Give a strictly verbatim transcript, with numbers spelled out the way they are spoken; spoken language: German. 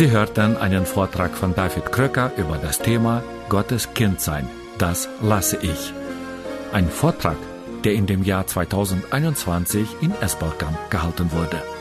Sie hörten einen Vortrag von David Kröcker über das Thema Gottes Kind sein, das lasse ich. Ein Vortrag, der in dem Jahr zweitausendeinundzwanzig in Esbolkamp gehalten wurde.